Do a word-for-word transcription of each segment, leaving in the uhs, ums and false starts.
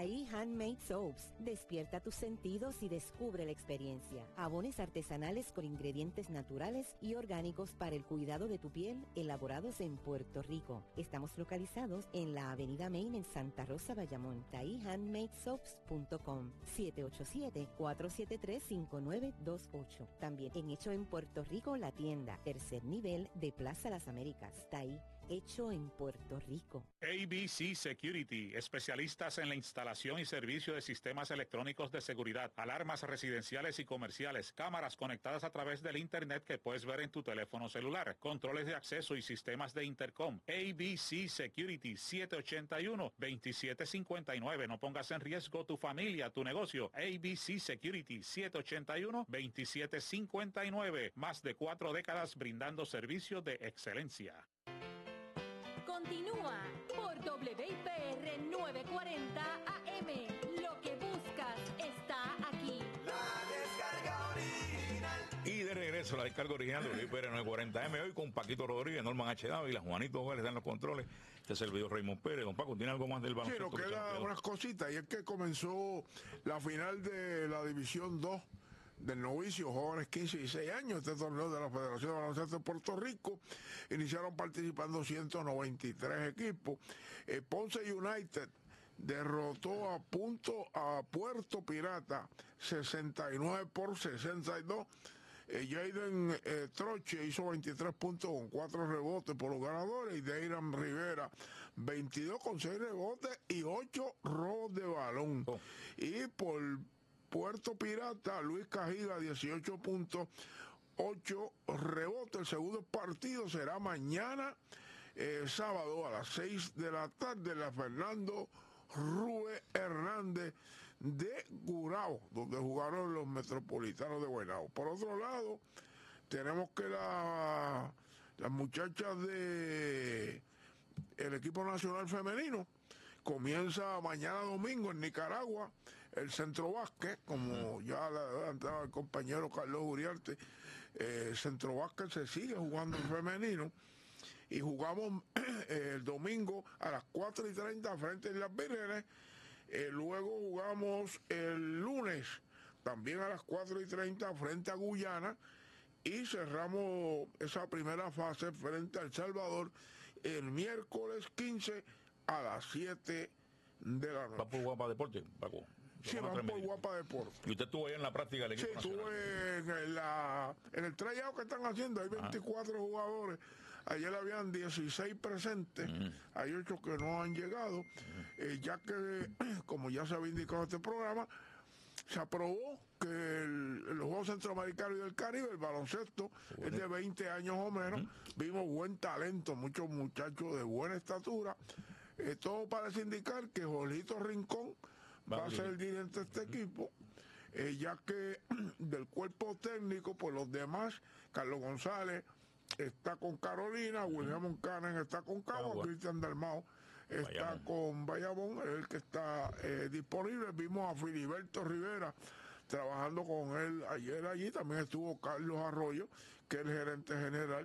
Tahí Handmade Soaps. Despierta tus sentidos y descubre la experiencia. Jabones artesanales con ingredientes naturales y orgánicos para el cuidado de tu piel, elaborados en Puerto Rico. Estamos localizados en la Avenida Main en Santa Rosa, Bayamón. Tahí Handmade Soaps punto com, siete ocho siete, cuatro siete tres, cinco nueve dos ocho. También en Hecho en Puerto Rico, la tienda, tercer nivel de Plaza Las Américas. Tahí, hecho en Puerto Rico. A B C Security, especialistas en la instalación y servicio de sistemas electrónicos de seguridad, alarmas residenciales y comerciales, cámaras conectadas a través del internet que puedes ver en tu teléfono celular, controles de acceso y sistemas de intercom. A B C Security, siete ocho uno, dos siete cinco nueve. No pongas en riesgo tu familia, tu negocio. A B C Security, siete ocho uno, dos siete cinco nueve. Más de cuatro décadas brindando servicios de excelencia. Continúa por W I P R novecientos cuarenta A M. Lo que buscas está aquí. La descarga original. Y de regreso la descarga original de W I P R novecientos cuarenta A M hoy con Paquito Rodríguez, Norman H. Dávila, Juanito Vélez en los controles. Este es el video Raymond Pérez. Don Paco, ¿tiene algo más del baloncesto? Sí, nos queda unas cositas y es que comenzó la final de la División dos del novicio, jóvenes quince y dieciséis años, este torneo de la Federación de Baloncesto de Puerto Rico. Iniciaron participando ciento noventa y tres equipos. Eh, Ponce United derrotó a punto a Puerto Pirata sesenta y nueve por sesenta y dos. Eh, Jaden eh, Troche hizo veintitrés puntos con cuatro rebotes por los ganadores y Deiran Rivera veintidós con seis rebotes y ocho robos de balón. Oh. Y por Puerto Pirata, Luis Cajiga, dieciocho puntos, ocho rebotes. El segundo partido será mañana, eh, sábado, a las seis de la tarde, en la Fernando Rube Hernández de Gurabo, donde jugaron los Metropolitanos de Guaynabo. Por otro lado, tenemos que la, las muchachas de el equipo nacional femenino comienza mañana domingo en Nicaragua el Centro Básquet, como ya le adelantaba el compañero Carlos Uriarte. Eh, Centro Básquet se sigue jugando el femenino y jugamos eh, el domingo a las cuatro y treinta frente a las Vírgenes. Eh, luego jugamos el lunes también a las cuatro y treinta frente a Guyana y cerramos esa primera fase frente a El Salvador el miércoles quince a las siete de la noche. ¿Va por Guapa Deporte, Paco? Sí, van por Guapa Deporte. ¿Y usted estuvo ahí en la práctica del equipo Sí, nacional? estuve en, la, en el tryout que están haciendo, hay veinticuatro ah. jugadores. Ayer habían dieciséis presentes, uh-huh. hay ocho que no han llegado, uh-huh. eh, ya que, como ya se había indicado en este programa, se aprobó que el, los Juegos Centroamericanos y del Caribe, el baloncesto, bueno. es de veinte años o menos. Uh-huh. Vimos buen talento, muchos muchachos de buena estatura. Eh, todo parece indicar que Jorgito Rincón va, va a ser el dirigente de este uh-huh. equipo, eh, ya que del cuerpo técnico, pues los demás, Carlos González está con Carolina, uh-huh. William Moncanen está con Cabo, bueno. Cristian Dalmao está Bayamón. con Bayamón, es el que está eh, disponible. Vimos a Filiberto Rivera trabajando con él ayer allí, también estuvo Carlos Arroyo, que es el gerente general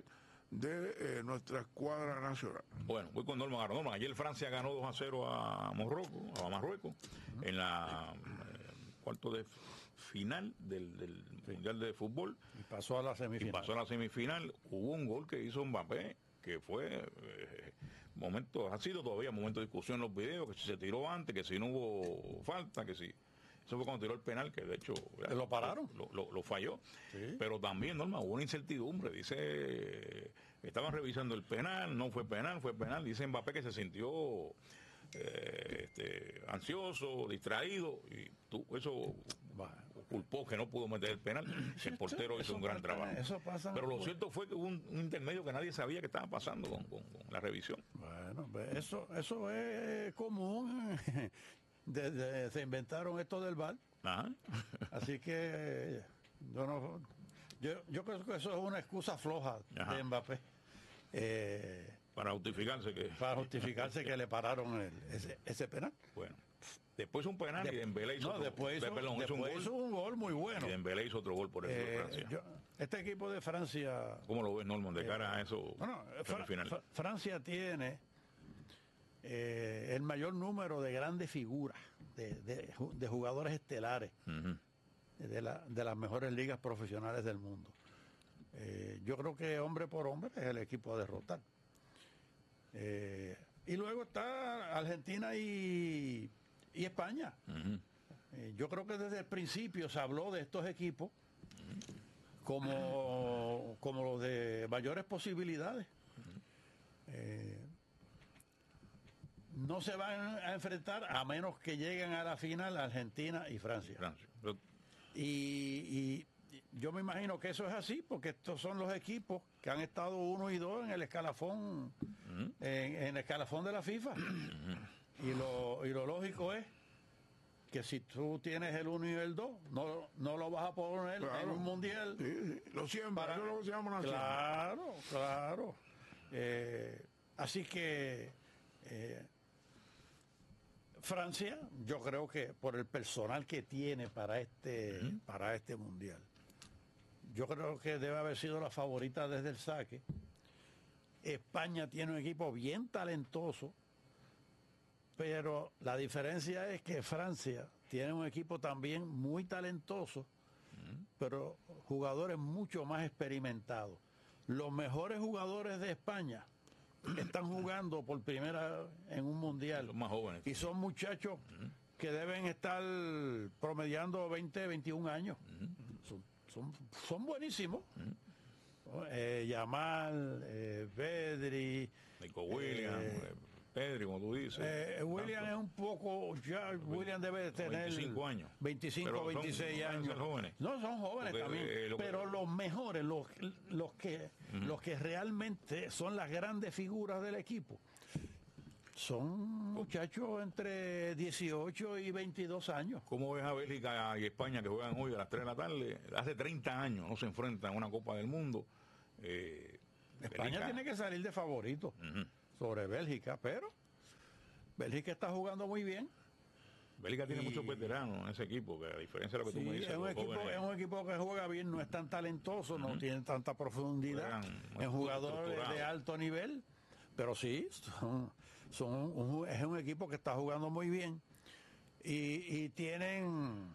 de eh, nuestra escuadra nacional. Bueno, voy con Norman Arnold. Ayer Francia ganó dos a cero a Marruecos, a Marruecos uh-huh. en la eh, cuarto de final del, del sí. Mundial de Fútbol. Y pasó a la semifinal. Y pasó a la semifinal. Hubo un gol que hizo Mbappé, que fue eh, momento, ha sido todavía momento de discusión en los videos, que si se tiró antes, que si no hubo falta, que si... Eso fue cuando tiró el penal, que de hecho... ¿Lo pararon? Lo, lo, lo falló. Sí. Pero también, Norma, hubo una incertidumbre. Dice, estaban revisando el penal, no fue penal, fue penal. Dice Mbappé que se sintió eh, este, ansioso, distraído, y tú, eso culpó que no pudo meter el penal. El portero hizo un gran trabajo. Eso pasa. Pero lo cierto fue que hubo un, un intermedio que nadie sabía que estaba pasando con, con, con la revisión. Bueno, eso, eso es común. De, de, se inventaron esto del V A R. Ajá. Así que yo no yo, yo creo que eso es una excusa floja Ajá. de Mbappé eh, para justificarse que para justificarse que le pararon el, ese, ese penal. Bueno, después un penal de, y Dembélé hizo no, otro, después hizo, perdón, después hizo, un, hizo gol, un gol muy bueno y Dembélé hizo otro gol por eso eh, de Francia. Yo, este equipo de Francia, ¿cómo lo ves, Norman, de cara eh, a eso? No, no, Fra Fra Francia tiene Eh, el mayor número de grandes figuras de, de, de jugadores estelares Ujú. de, la, de las mejores ligas profesionales del mundo. Eh, yo creo que hombre por hombre es el equipo a derrotar. Eh, y luego está Argentina y, y España. Ujú. Eh, yo creo que desde el principio se habló de estos equipos como, como los de mayores posibilidades. Eh, no se van a enfrentar a menos que lleguen a la final Argentina y Francia. Francia. Pero- Y, y yo me imagino que eso es así, porque estos son los equipos que han estado uno y dos en el escalafón, en, en el escalafón de la FIFA. Y lo, y lo lógico es que si tú tienes el uno y el dos, no, no lo vas a poner en Claro. un mundial. Sí, sí, lo siembra, Para- eso es lo que se llama una siembra. Claro, claro. Eh, así que eh, Francia, yo creo que por el personal que tiene para este, para este mundial, yo creo que debe haber sido la favorita desde el saque. España tiene un equipo bien talentoso, pero la diferencia es que Francia tiene un equipo también muy talentoso, pero jugadores mucho más experimentados. Los mejores jugadores de España están jugando por primera vez en un mundial. Los más jóvenes. Y son muchachos que deben estar promediando veinte, veintiún años. Son, son, son buenísimos. Eh, Yamal, eh, Pedri, Nico Williams, Eh, eh, Pedri, como tú dices. eh, William Tanto. es un poco, ya William debe tener veinticinco años. veinticinco, Pero son- veintiséis no van a años. ser jóvenes. No, son jóvenes Porque, también. eh, lo que- pero los mejores, los, los que los que realmente son las grandes figuras del equipo, son muchachos entre dieciocho y veintidós años. ¿Cómo ves a Bélgica y España que juegan hoy a las tres de la tarde? Hace treinta años no se enfrentan a una Copa del Mundo. Eh, España Bélgica- tiene que salir de favorito Ujú. sobre Bélgica, pero Bélgica está jugando muy bien. Bélgica tiene Y- muchos veteranos en ese equipo, que a diferencia de lo que tú Sí, me dices, es, un los equipo, jóvenes es un equipo que juega bien, no es tan talentoso, no tiene tanta profundidad Juegan muy en jugadores estructurado. de alto nivel, pero sí, son, son un, es un equipo que está jugando muy bien y, y tienen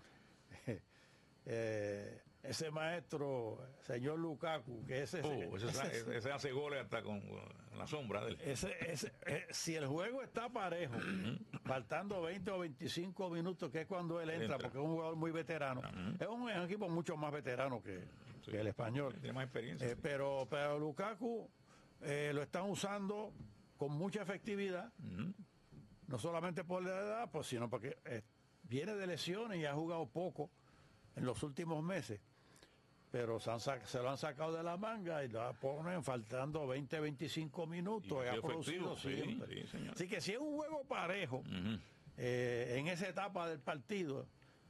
eh, ese maestro, señor Lukaku, que ese, Oh, ese, ese- ese- ese hace goles hasta con, con la sombra de él. ese- ese- eh, si el juego está parejo, faltando veinte o veinticinco minutos, que es cuando él entra, Entra. porque es un jugador muy veterano, es, un, es un equipo mucho más veterano que, Sí. que el español. Tiene más experiencia. Eh, pero, pero Lukaku eh, lo están usando con mucha efectividad, no solamente por la edad, pues, sino porque eh, viene de lesiones y ha jugado poco en los últimos meses. Pero se, han sac- se lo han sacado de la manga y lo ponen faltando veinte, veinticinco minutos Y y ha efectivo, producido sí, siempre. sí, señor. Así que si es un juego parejo, Ujú. eh, en esa etapa del partido,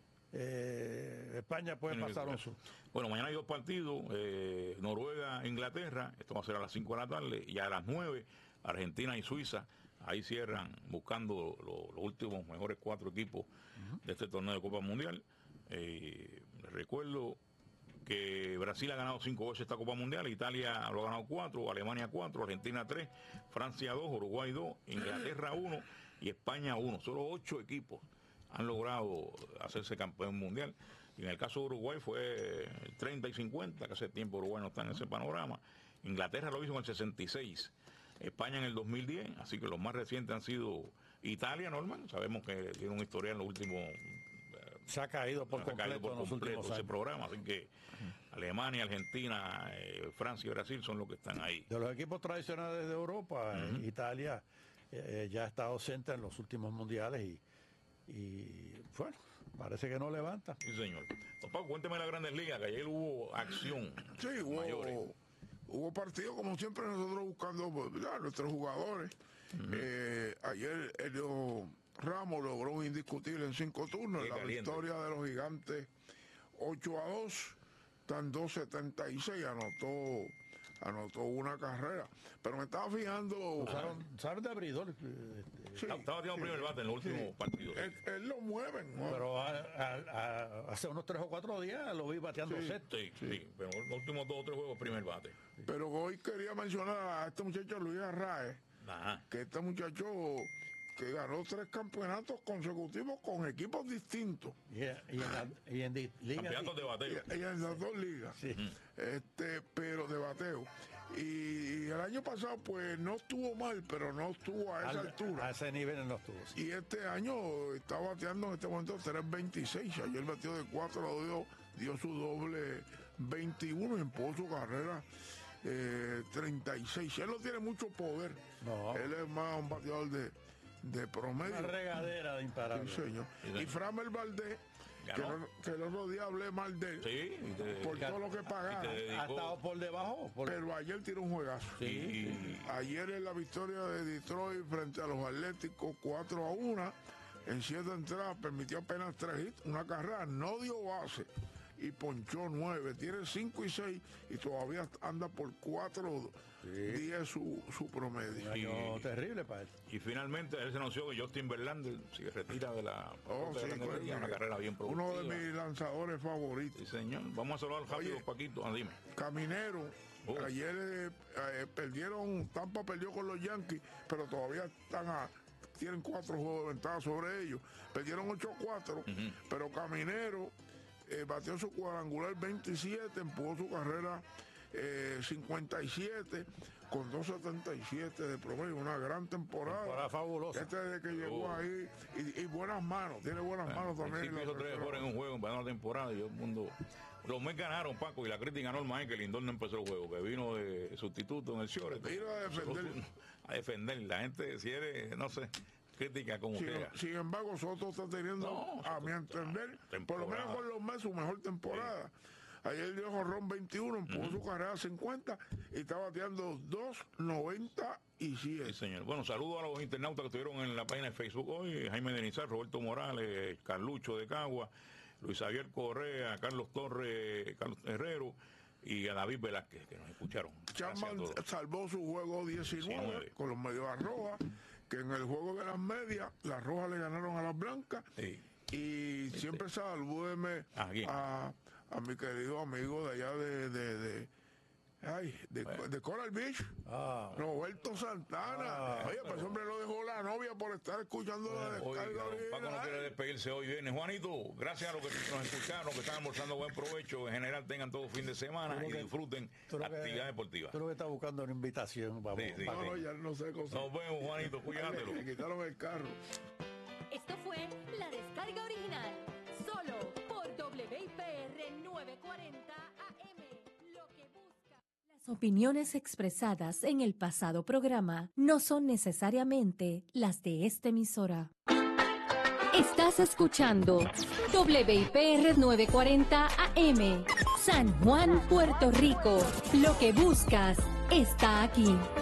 eh, España puede Tiene que pasar un ser. susto. Bueno, mañana hay dos partidos, eh, Noruega, Inglaterra, esto va a ser a las cinco de la tarde, y a las nueve, Argentina y Suiza, ahí cierran buscando lo- los últimos mejores cuatro equipos de este torneo de Copa Mundial. Eh, les recuerdo que Brasil ha ganado cinco veces esta Copa Mundial, Italia lo ha ganado cuatro, Alemania cuatro, Argentina tres, Francia dos, Uruguay dos, Inglaterra uno y España uno. Solo ocho equipos han logrado hacerse campeón mundial. Y en el caso de Uruguay fue el treinta y cincuenta, que hace tiempo Uruguay no está en ese panorama. Inglaterra lo hizo en el sesenta y seis, España en el dos mil diez, así que los más recientes han sido Italia, Norman, sabemos que tiene un historial en los últimos Se ha caído por ha caído completo por en los completo últimos ese años. programa, así que Alemania, Argentina, eh, Francia y Brasil son los que están ahí. De los equipos tradicionales de Europa, eh, Italia eh, ya está ausente en los últimos mundiales y, y bueno, parece que no levanta. Sí, señor. Don Pau, cuénteme las Grandes Ligas, que ayer hubo acción. Sí, mayores. hubo, hubo partido como siempre nosotros buscando, ¿verdad?, nuestros jugadores. Eh, ayer Elio Ramos logró un indiscutible en cinco turnos, Qué la caliente. victoria de los gigantes ocho a dos, tan dos setenta y seis, anotó, anotó una carrera. Pero me estaba fijando, Usaron, usaron de abridor, eh, sí, Estaba tirando primer bate en los últimos partidos. él, él lo mueven, ¿no? pero a- a- a- hace unos tres o cuatro días lo vi bateando Sí. sexto. Sí, sí, pero los últimos dos o tres juegos primer bate. Pero hoy quería mencionar a este muchacho Luis Arraez, Ajá. que este muchacho que ganó tres campeonatos consecutivos con equipos distintos. Y, y en, la, y en di- liga, Campeonatos de bateo. Y, y en las dos ligas. sí. Este, pero de bateo. Y, y el año pasado, pues no estuvo mal, pero no estuvo a esa Al- altura. a ese nivel no estuvo. sí. Y este año está bateando en este momento tres veintiséis. Ayer batió de cuatro, dio, dio su doble veintiuno y empujó su carrera eh, treinta y seis. Él no tiene mucho poder. No. Él es más un bateador de, de promedio. Una regadera de imparable. Sí, señor. Y Framel Valdés, que, Ganó. no- que el otro día hablé mal de él, Sí, y te- por todo lo que y pagaron. te Ha dedicó- estado por debajo. Por, Pero ayer tiró un juegazo. y- Ayer en la victoria de Detroit frente a los Atléticos cuatro a uno, en siete entradas permitió apenas tres hits, una carrera, no dio base y ponchó nueve, tiene cinco y seis y todavía anda por cuatro diez su, su promedio. un año y- terrible para él. Y finalmente él se anunció que Justin Verlander se retira de la, Oh, de la sí, Grandes pues, Ligas, una carrera bien Uno productiva. de mis lanzadores favoritos. Sí, señor. Vamos a saludar rápido, Oye. Paquito. Ah, dime. Caminero, Oh. ayer eh, eh, perdieron, Tampa perdió con los Yankees, pero todavía están a, tienen cuatro juegos de ventaja sobre ellos. Perdieron ocho a cuatro, pero Caminero eh, batió su cuadrangular veintisiete, empujó su carrera eh, cincuenta y siete con dos setenta y siete de promedio, una gran temporada. Temporada fabulosa. Este desde que llegó Oh. ahí y, y buenas manos, tiene buenas manos también. Sí, en la hizo tres tercera. horas en un juego, empezó la temporada y todo el mundo. Los Mets ganaron, Paco, y la crítica normal es que Lindor no empezó el juego, que vino de sustituto en el short. Vino a defender. A defender. La gente, si eres, no sé, crítica como Sin, quiera. sin embargo, Soto está teniendo, No, a Soto mi está entender, por temporada. lo menos con los Mets, su mejor temporada. Ayer dio jonrón veintiuno, empujó su carrera a cincuenta y está bateando dos noventa y siete. Sí, señor. Bueno, saludo a los internautas que estuvieron en la página de Facebook hoy. Jaime Denizar, Roberto Morales, Carlucho de Cagua, Luis Javier Correa, Carlos Torres, Carlos Herrero y a David Velázquez, que nos escucharon. Gracias a Chapman todos. salvó su juego diecinueve diecinueve. con los medias rojas, que en el juego de las medias, las rojas le ganaron a las blancas. Sí. Y siempre salúdeme ¿A quién? a, a mi querido amigo de allá de, de, de, ay, de, de Coral Beach, Ah, Roberto Santana. Ah, Oye, pues ese hombre lo dejó la novia por estar escuchando la Oiga, descarga don Paco no original. quiere despedirse hoy viernes. Juanito, gracias a los que nos escucharon, que están almorzando buen provecho. En general tengan todo fin de semana Tú lo y que- disfruten tú lo que- actividad deportiva. tú lo que estás buscando una invitación. Vamos, Sí, sí. No, vamos. no, ya no sé cosas. Nos vemos, Juanito, Le, cuídatelo. le quitaron el carro. Esto fue La Descarga Original, solo por W I P R novecientos cuarenta A M. Lo que busca. Las opiniones expresadas en el pasado programa no son necesariamente las de esta emisora. Estás escuchando W I P R novecientos cuarenta A M, San Juan, Puerto Rico. Lo que buscas está aquí.